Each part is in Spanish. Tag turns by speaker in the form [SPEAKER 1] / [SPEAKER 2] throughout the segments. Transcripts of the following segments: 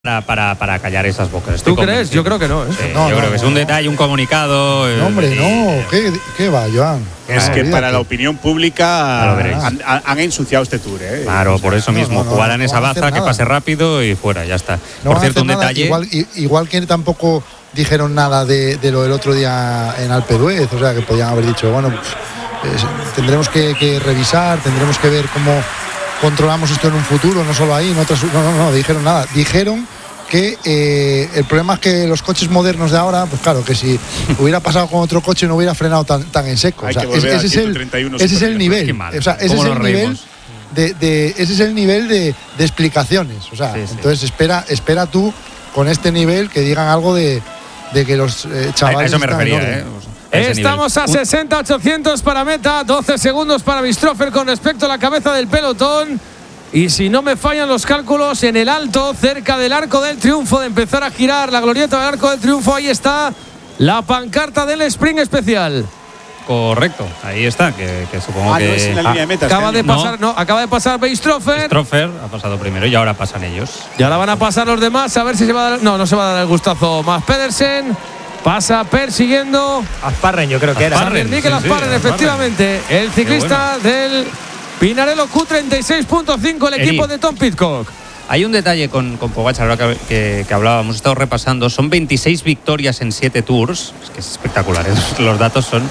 [SPEAKER 1] para callar esas bocas.
[SPEAKER 2] ¿Tú crees? Yo creo que no.
[SPEAKER 1] Sí, yo creo que es un detalle, un comunicado.
[SPEAKER 3] No, hombre, no. ¿Qué va, Joan?
[SPEAKER 4] Es que para la opinión pública han ensuciado este tour.
[SPEAKER 1] Claro, por eso mismo. Jugarán esa baza, que pase rápido y fuera, ya está.
[SPEAKER 3] No
[SPEAKER 1] por cierto, un
[SPEAKER 3] nada.
[SPEAKER 1] detalle.
[SPEAKER 3] Igual que tampoco dijeron nada de lo del otro día en Alpe d'Huez, o sea, que podían haber dicho, bueno, tendremos que revisar, tendremos que ver cómo controlamos esto en un futuro, no solo ahí, no dijeron nada. Dijeron que el problema es que los coches modernos de ahora, pues claro, que si hubiera pasado con otro coche no hubiera frenado tan en seco. O sea, ese es el nivel. O sea, ese es el nivel ese es el nivel de explicaciones. O sea, entonces espera tú con este nivel que digan algo de que los chavales.
[SPEAKER 1] A eso me refería,
[SPEAKER 2] Estamos a 60-800 para meta, 12 segundos para Bistrófer con respecto a la cabeza del pelotón. Y si no me fallan los cálculos, en el alto, cerca del Arco del Triunfo, de empezar a girar la glorieta del Arco del Triunfo, ahí está la pancarta del sprint especial.
[SPEAKER 1] Correcto, ahí está, que supongo que
[SPEAKER 4] no es en la línea de meta.
[SPEAKER 2] Acaba de pasar Bistrófer.
[SPEAKER 1] Bistrófer ha pasado primero y ahora pasan ellos.
[SPEAKER 2] Y ahora van a pasar los demás, a ver si se va a dar. No se va a dar el gustazo. Más Pedersen. Pasa persiguiendo
[SPEAKER 5] Asparren, yo creo que era.
[SPEAKER 2] Mikel Asparren, efectivamente. El ciclista del Pinarello Q36.5, el equipo de Tom Pidcock.
[SPEAKER 1] Hay un detalle con Pogačar, ahora que hablábamos, hemos estado repasando. Son 26 victorias en 7 tours. Es que es espectacular, los datos son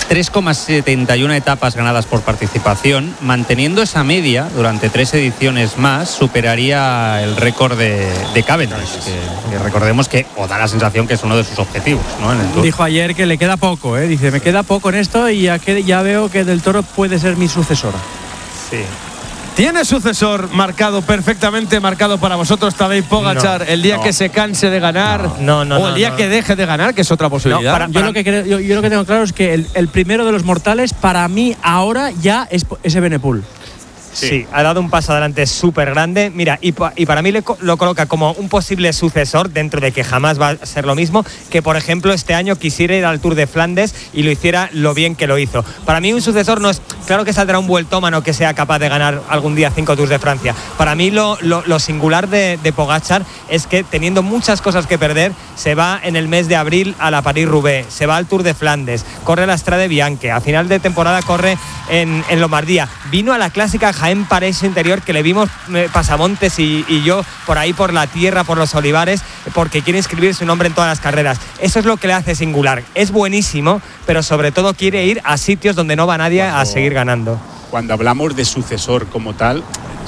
[SPEAKER 1] 3,71 etapas ganadas por participación. Manteniendo esa media durante 3 ediciones más, superaría el récord de Cavendish, que recordemos que da la sensación que es uno de sus objetivos, ¿no? En el Tour.
[SPEAKER 6] Dijo ayer que le queda poco, dice, me queda poco en esto y ya veo que Del Toro puede ser mi sucesora.
[SPEAKER 1] Sí.
[SPEAKER 2] Tiene sucesor perfectamente marcado para vosotros, Tadej Pogačar, el día que se canse de ganar o el día que deje de ganar, que es otra posibilidad.
[SPEAKER 6] Yo lo que tengo claro es que el primero de los mortales para mí ahora ya es Evenepoel.
[SPEAKER 5] Sí, ha dado un paso adelante súper grande. Mira, y para mí lo coloca como un posible sucesor, dentro de que jamás va a ser lo mismo, que por ejemplo este año quisiera ir al Tour de Flandes y lo hiciera lo bien que lo hizo. Para mí un sucesor no es, claro que saldrá un vueltómano que sea capaz de ganar algún día 5 Tours de Francia. Para mí lo singular de Pogačar es que, teniendo muchas cosas que perder, se va en el mes de abril a la París-Roubaix, se va al Tour de Flandes, corre la Strade Bianche, a final de temporada corre en Lombardía, vino a la clásica Jaén Paraíso Interior, que le vimos Pasamontes y yo por ahí, por la tierra, por los olivares, porque quiere inscribir su nombre en todas las carreras. Eso es lo que le hace singular. Es buenísimo, pero sobre todo quiere ir a sitios donde no va nadie a seguir ganando.
[SPEAKER 4] Cuando hablamos de sucesor como tal,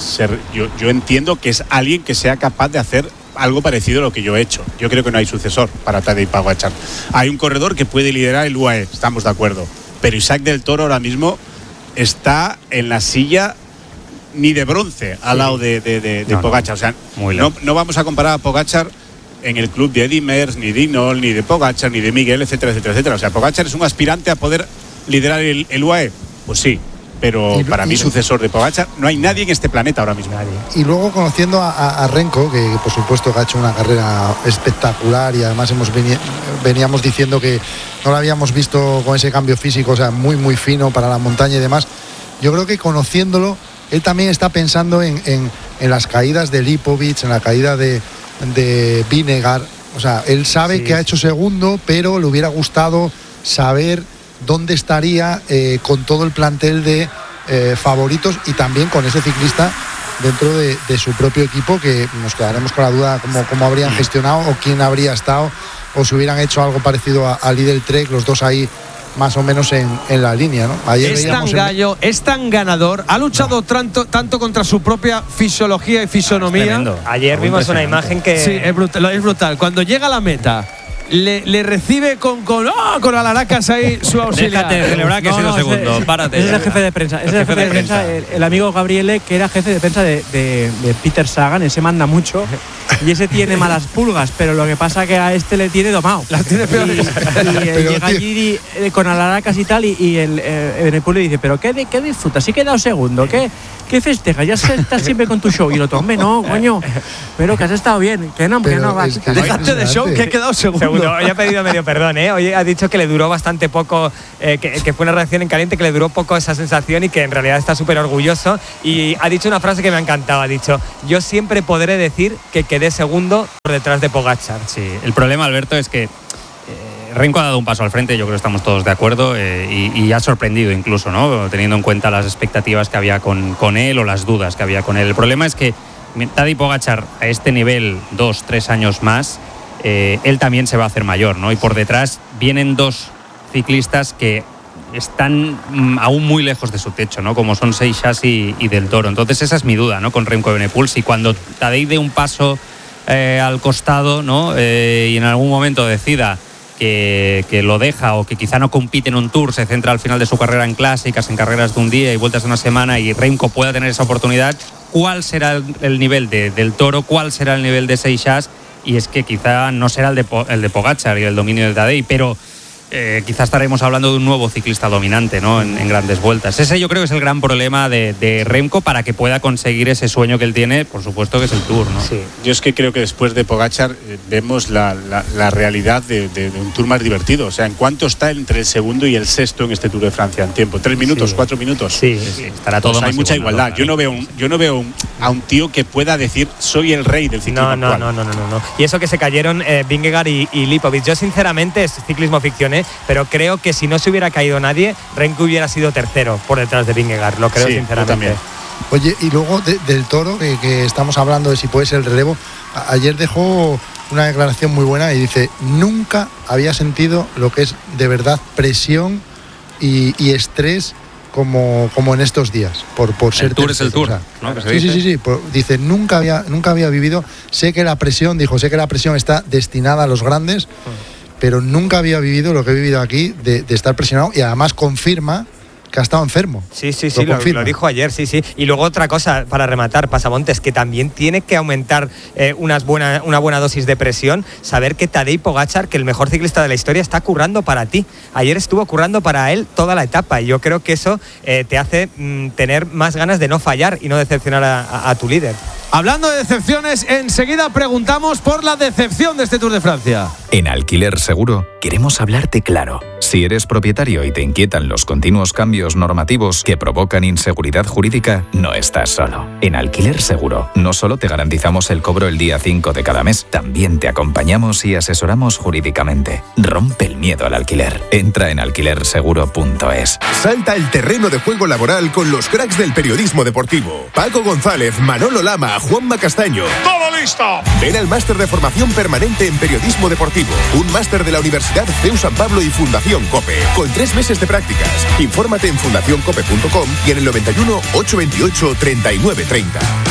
[SPEAKER 4] yo entiendo que es alguien que sea capaz de hacer algo parecido a lo que yo he hecho. Yo creo que no hay sucesor para Tadej Pogačar. Hay un corredor que puede liderar el UAE, estamos de acuerdo, pero Isaac del Toro ahora mismo está en la silla ni de bronce al lado de Pogačar. O sea, no vamos a comparar a Pogačar en el club de Eddy Merckx, ni de Hinault, ni de Pogačar, ni de Miguel, etcétera, etcétera, etcétera. O sea, Pogačar es un aspirante a poder liderar el UAE. Pues sí, pero para mí sucesor de Pogačar no hay nadie en este planeta ahora mismo.
[SPEAKER 3] Y luego, conociendo a Renko, que por supuesto que ha hecho una carrera espectacular, y además veníamos diciendo que no lo habíamos visto con ese cambio físico, o sea, muy muy fino para la montaña y demás. Yo creo que conociéndolo, él también está pensando en las caídas de Lipovic, en la caída de Vinegar. O sea, él sabe que ha hecho segundo, pero le hubiera gustado saber dónde estaría con todo el plantel de favoritos, y también con ese ciclista dentro de su propio equipo, que nos quedaremos con la duda cómo habrían gestionado o quién habría estado, o si hubieran hecho algo parecido a Lidl Trek, los dos ahí más o menos en la línea, ¿no? Ayer
[SPEAKER 2] es tan gallo, es tan ganador, ha luchado tanto contra su propia fisiología y fisonomía.
[SPEAKER 5] Ayer vimos una imagen que...
[SPEAKER 2] Sí, es brutal. Cuando llega a la meta, le recibe con alaracas ahí su auxiliar.
[SPEAKER 1] Déjate de celebrar que ha sido segundo. Párate.
[SPEAKER 6] Es el jefe de prensa. Es el jefe de prensa. El amigo Gabriele, que era jefe de prensa de Peter Sagan. Ese manda mucho. Y ese tiene malas pulgas, pero lo que pasa es que a este le tiene domado.
[SPEAKER 2] Las tiene peores.
[SPEAKER 6] Y llega allí con alaracas y tal, y el Evenepoel le dice, ¿pero qué disfrutas? ¿Sí he quedado segundo? ¿Qué festejas? Ya estás siempre con tu show. Y el otro, hombre, no, coño. Pero que has estado bien. Que no vas.
[SPEAKER 2] Déjate de show, que he quedado segundo.
[SPEAKER 5] Hoy ha pedido medio perdón, ¿eh? Hoy ha dicho que le duró bastante poco, que fue una reacción en caliente, que le duró poco esa sensación y que en realidad está súper orgulloso. Y ha dicho una frase que me ha encantado. Ha dicho: yo siempre podré decir que quedé segundo por detrás de Pogačar.
[SPEAKER 1] Sí, el problema, Alberto, es que Remco ha dado un paso al frente, yo creo que estamos todos de acuerdo, y ha sorprendido incluso, ¿no? Teniendo en cuenta las expectativas que había con él o las dudas que había con él. El problema es que Tadej Pogačar a este nivel 2-3 años más, él también se va a hacer mayor, ¿no? Y por detrás vienen dos ciclistas que están aún muy lejos de su techo, ¿no? Como son Seixas y Del Toro. Entonces esa es mi duda, ¿no? Con Remco Evenepoel, si cuando Tadej dé un paso al costado, ¿no? Y en algún momento decida que lo deja o que quizá no compite en un Tour, se centra al final de su carrera en clásicas, en carreras de un día y vueltas de una semana, y Remco pueda tener esa oportunidad, ¿cuál será el nivel Del Toro? ¿Cuál será el nivel de Seixas? Y es que quizá no será el de Pogačar y el dominio de Tadej, pero quizá estaremos hablando de un nuevo ciclista dominante, ¿no? en grandes vueltas. Ese yo creo que es el gran problema de Remco para que pueda conseguir ese sueño que él tiene, por supuesto, que es el Tour, ¿no?
[SPEAKER 4] Sí. Yo es que creo que después de Pogačar vemos la realidad de un Tour más divertido. O sea, ¿en cuánto está entre el segundo y el sexto en este Tour de Francia en tiempo? ¿3 minutos? Sí. ¿4 minutos?
[SPEAKER 1] Sí, estará todo
[SPEAKER 4] pues
[SPEAKER 1] más
[SPEAKER 4] hay mucha igualdad.
[SPEAKER 1] Claro.
[SPEAKER 4] Yo no veo a un tío que pueda decir soy el rey del ciclismo actual.
[SPEAKER 5] No. Y eso que se cayeron Vingegaard y Lipovic. Yo sinceramente es ciclismo ficción, pero creo que si no se hubiera caído nadie, Remco hubiera sido tercero por detrás de Vingegaard. Lo creo, sí, sinceramente. También.
[SPEAKER 3] Oye, y luego Del Toro, que estamos hablando de si puede ser el relevo, ayer dejó una declaración muy buena y dice: nunca había sentido lo que es de verdad presión y estrés como en estos días, por ser
[SPEAKER 1] el Tour tercero, es el Tour, o sea, ¿no?
[SPEAKER 3] Sí. Dice, nunca había vivido, sé que la presión está destinada a los grandes, pero nunca había vivido lo que he vivido aquí de estar presionado, y además confirma que ha estado enfermo.
[SPEAKER 5] Sí, lo dijo ayer, sí. Y luego otra cosa, para rematar, Pasamontes, que también tiene que aumentar una buena dosis de presión, saber que Tadej Pogačar, que el mejor ciclista de la historia, está currando para ti. Ayer estuvo currando para él toda la etapa, y yo creo que eso te hace tener más ganas de no fallar y no decepcionar a tu líder.
[SPEAKER 2] Hablando de decepciones, enseguida preguntamos por la decepción de este Tour de Francia.
[SPEAKER 7] En Alquiler Seguro queremos hablarte claro. Si eres propietario y te inquietan los continuos cambios normativos que provocan inseguridad jurídica, no estás solo. En Alquiler Seguro no solo te garantizamos el cobro el día 5 de cada mes, también te acompañamos y asesoramos jurídicamente. Rompe el miedo al alquiler. Entra en alquilerseguro.es.
[SPEAKER 8] Salta al terreno de juego laboral con los cracks del periodismo deportivo. Paco González, Manolo Lama, Juanma Castaño.
[SPEAKER 9] ¡Todo listo!
[SPEAKER 8] Ven al máster de formación permanente en periodismo deportivo. Un máster de la Universidad CEU San Pablo y Fundación COPE. Con 3 meses de prácticas. Infórmate en fundacioncope.com y en el 91 828 3930.